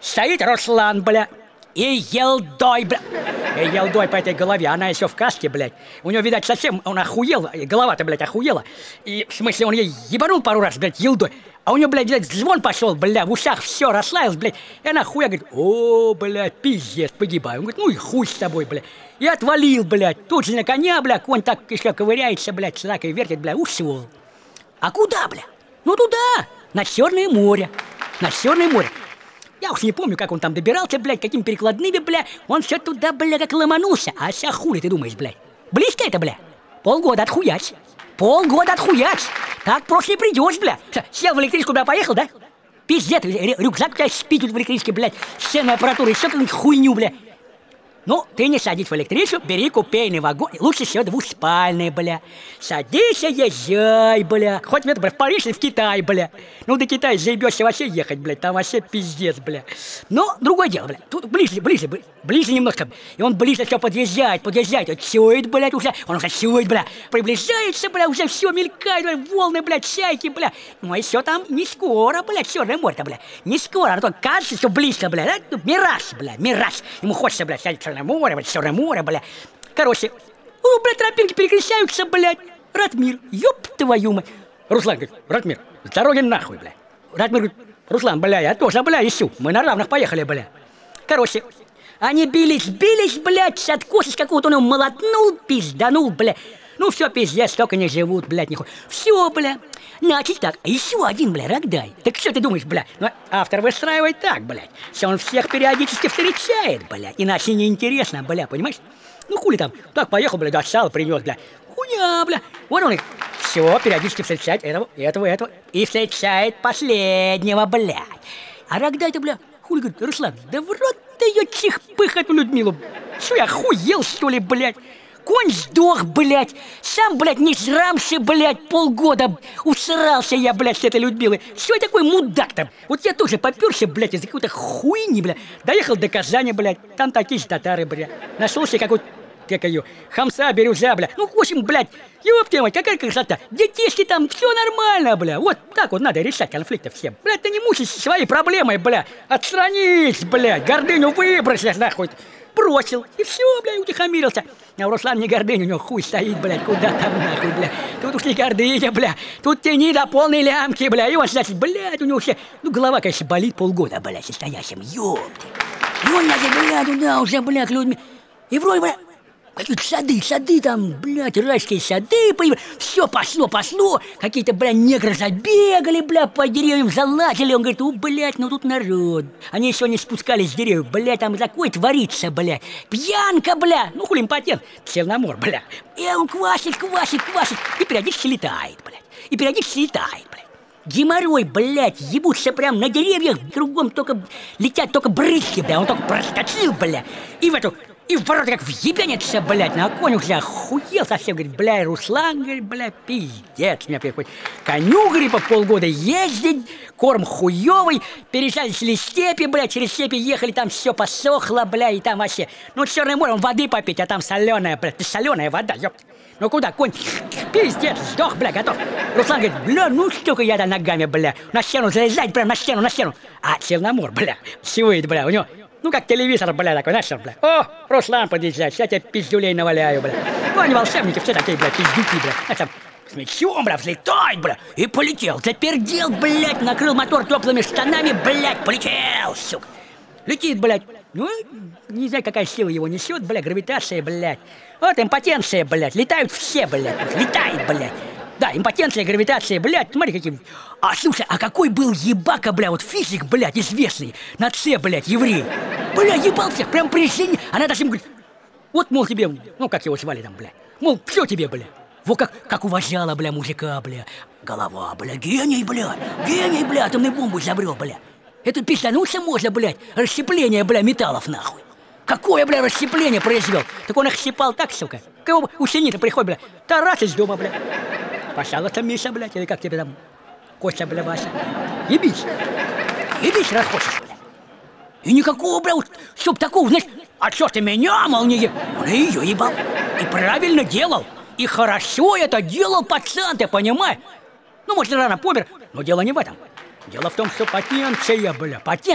стоит Руслан, бля, и елдой, бля. И елдой по этой голове, она еще в каске, блядь. У него, видать, совсем он охуел, голова-то, блядь, охуела. И, в смысле, он ей ебанул пару раз, блядь, елдой. А у него, блядь, звон пошел, бля, в ушах все расслаилось, блядь. И она хуя говорит: о, блядь, пиздец, погибаю. Он говорит: ну и хуй с тобой, блядь. И отвалил, блядь. Тут же на коня, бля, конь так еще ковыряется, блядь, слакой вертит, бля, ушел. А куда, бля? Ну туда, на Черное море. На Черное море. Я уж не помню, как он там добирался, блядь, какими перекладными, бля. Он все туда, бля, как ломанулся. А ся хули ты думаешь, блядь? Близко это, бля? Полгода отхуяч. Полгода отхуяч. Так просто не придешь, бля. Сел в электричку, бля, поехал, да? Пиздец, рюкзак у тебя спит в электричке, блядь. Сценная аппаратура, еще какую-нибудь хуйню, бля. Ну, ты не садись в электричку, бери купейный вагон. Лучше всего двухспальный, бля. Садись и езжай, бля. Хоть в Париж или в Китай, бля. Ну, до Китая заебешься вообще ехать, блядь. Там вообще пиздец, бля. Но другое дело, бля. Тут ближе немножко. И он ближе все подъезжает. Он чует, блядь, уже. Он уже чует, бля. Приближается, бля, уже все мелькает, бля, волны, блядь, чайки, бля. Ну, и все там не скоро, блядь, Черное море-то, бля. Не скоро. А то кажется, что близко, бля. Да? Мираж, бля, мираж. Ему хочется, бля, сядет Черное море, бля. Короче, бля, тропинки перекрещаются, блядь. Ратмир, ёб твою мать. Руслан говорит: Ратмир, с дороги нахуй, бля. Ратмир говорит: Руслан, бля, я тоже, бля, ищу. Мы на равных поехали, бля. Короче, они бились, блядь, от кости какого-то он его молотнул, пизданул, бля. Ну все, пиздец, столько не живут, блядь, нихуя. Все, бля. Значит так, еще один, бля, рогдай. Так что ты думаешь, бля? Ну, автор выстраивает так, блядь. Что он всех периодически встречает, блядь. Иначе неинтересно, бля, понимаешь? Ну хули там, так поехал, бля, достал, принес, бля. Хуя, бля. Вот он их все периодически встречает этого. И встречает последнего, блядь. А рогдай-то, бля, хули, говорит: Руслан, да в рот ты ее чихпых эту Людмилу. Что, я охуел, что ли, блядь? Конь сдох, блядь. Сам, блядь, не жрамши, блядь, полгода усрался я, блядь, с этой Людмилой. Что я такой мудак там? Вот я тоже попёрся, блядь, из-за какой-то хуйни, блядь. Доехал до Казани, блядь. Там такие же татары, блядь. Нашелся какой-то, как ее, хамса, бирюза, блядь. Ну, в общем, блядь, ёпта мать, какая красота. Детишки там, все нормально, бля. Вот так вот надо решать конфликты всем. Блядь, ты не мучайся своей проблемой, бля. Отстранись, блядь, гордыню выбросишь, нахуй. Бросил, и все, блядь, утихомирился. А у Руслана не гордыня, у него хуй стоит, блядь, куда там нахуй, бля. Тут уж не гордыня, бля. Тут тяни до полной лямки, бля. И он, значит, блядь, у него все... Ну, голова, конечно, болит полгода, блядь, состоящим, ёпты. И он, значит, блядь, туда уже, блядь, людьми. И вроде, блядь, какие-то сады там, блядь, райские сады, все пошло. Какие-то, блядь, негры забегали, блядь, по деревьям залазили. Он говорит: блядь, ну тут народ. Они еще не спускались с деревьев, блядь, там такое творится, блядь. Пьянка, блядь. Ну, хули импотент. Черномор, блядь. И он квасит. И периодически летает, блядь. Геморрой, блядь, ебутся прям на деревьях. Кругом только летят только брызги, блядь. Он только проскочил, блядь. И в ворота как въебенится, блядь, на конь уже охуел совсем, говорит: бля, Руслан, говорит, бля, пиздец, меня приходит. Коню, говорит, по полгода ездить, корм хуёвый, переезжали через степи, блядь, через степи ехали, там все посохло, бля, и там вообще, ну, Черное море, он воды попить, а там соленая, блядь, соленая вода, ёпт. Ну куда, конь, пиздец, сдох, бля, готов. Руслан говорит: бля, ну столько я там ногами, бля, на стену залезать, прям на стену. А Черномор, бля, чует, бля, у него... Ну, как телевизор, бля, такой, знаешь, бля. О, Руслан подъезжает, сейчас я тебе пиздюлей наваляю, бля. Ну, они волшебники, все такие, бля, пиздюки, бля. Знаешь, там, с мячом, бля, взлетай, бля. И полетел, запердел, блядь, накрыл мотор теплыми штанами, блядь, полетел, сука. Летит, блядь. Ну, не знаю, какая сила его несет, блядь, гравитация, блядь. Вот импотенция, блядь, летают все, блядь, летает, блядь. Да, импотенция, гравитация, блядь, смотри, какие... А, слушай, а какой был ебака, бля, вот физик, блядь, известный, на С, блядь, еврей. Бля, ебал всех, прям при жизни. Она даже ему говорит: вот, мол, тебе, ну, как его звали там, бля. Мол, все тебе, бля. Вот как уважала, бля, мужика, бля. Голова, бля, гений, бля, атомную бомбу изобрел, бля. Это пиздануться можно, блядь, расщепление, бля, металлов, нахуй. Какое, бля, расщепление произвел? Так он их щипал так, сука. К его ученица приходит, бля, тарас из дома, бля. Пожалуйста, Миша, блядь, или как тебе там, Костя, бля, Вася. Ебись, раз хочешь, бля. И никакого, бля, вот, чтоб такого, знаешь, а чё ты меня, мол, не ебал? Он и её ебал. И правильно делал. И хорошо это делал пацан, ты понимаешь? Ну, может, рано помер, но дело не в этом. Дело в том, что потенция, бля,